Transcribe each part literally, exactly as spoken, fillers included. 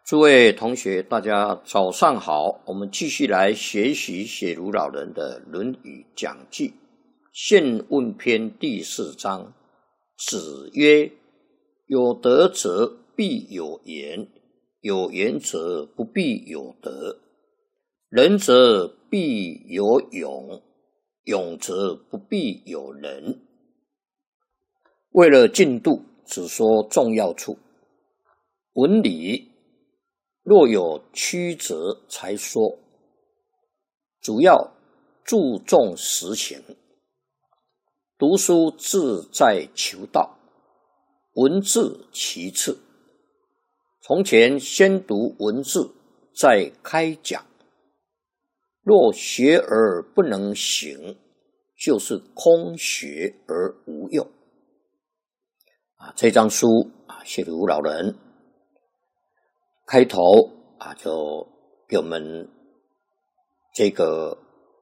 诸位同学，大家早上好。我们继续来学习写如老人的《论语讲记》宪问篇第四章。子曰：有德者必有言，有言者不必有德。仁者必有勇，勇者不必有仁。为了进度，只说重要处。文理若有曲折才说，主要注重实情。读书志在求道，文字其次。从前先读文字，再开讲。若学而不能行，就是空学而无用。啊，这张书啊，写如老人开头啊，就给我们这个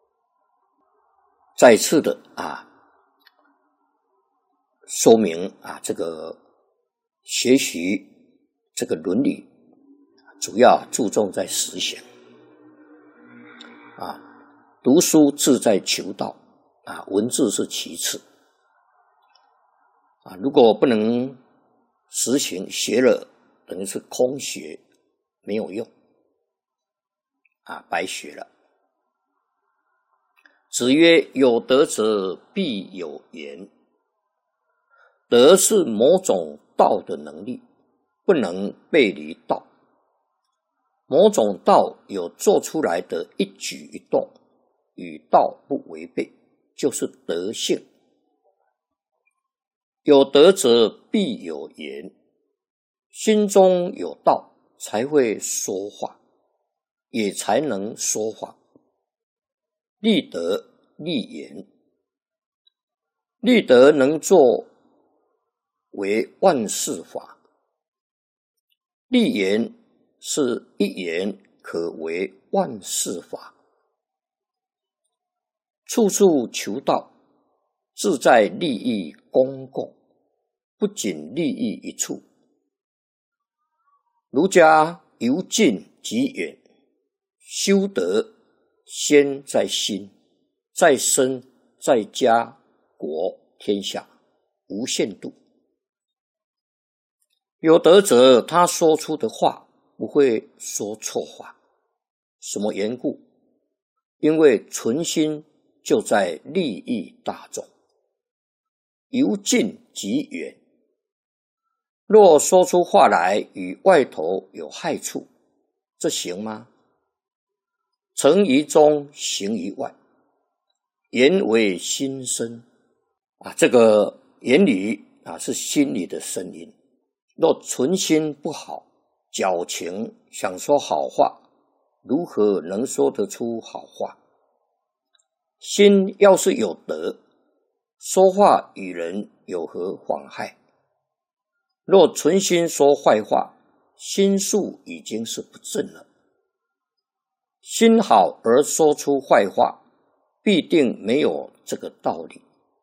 再次的啊说明啊，这个学习这个伦理，主要注重在实行啊，读书志在求道啊，文字是其次啊，如果不能实行，学了等于是空学。没有用啊，白学了。子曰：有德者必有言。德是某种道的能力，不能背离道。某种道有做出来的一举一动，与道不违背，就是德性。有德者必有言，心中有道才会说话，也才能说话。立德立言，立德能作为万事法，立言是一言可为万事法。处处求道，志在利益公共，不仅利益一处。儒家由近及远，修德先在心，在身，在家国天下，无限度。有德者，他说出的话不会说错话。什么缘故？因为存心就在利益大众。由近及远，若说出话来与外头有害处，这行吗？诚于中，行于外，言为心声啊，这个言语啊是心里的声音。若存心不好，矫情想说好话，如何能说得出好话？心要是有德，说话与人有何妨害？若存心说坏话，心术已经是不正了。心好而说出坏话，必定没有这个道理。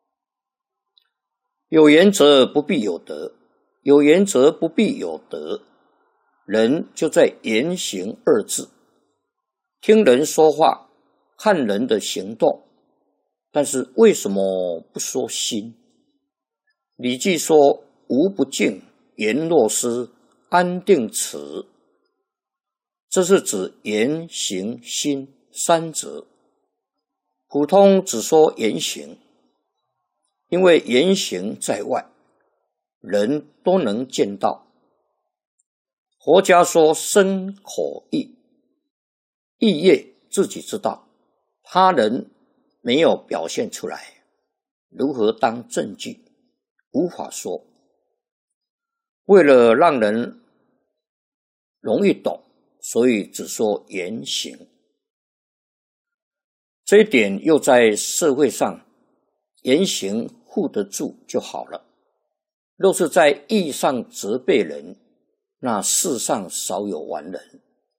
有言者不必有德，有言者不必有德。人就在言行二字，听人说话，看人的行动，但是为什么不说心？礼记说：无不敬，言若失，安定此。这是指言行心三者。普通只说言行，因为言行在外，人都能见到。佛家说身口意，意业自己知道，他人没有表现出来，如何当证据？无法说。为了让人容易懂，所以只说言行。这一点又在社会上，言行护得住就好了。若是在义上责备人，那世上少有完人。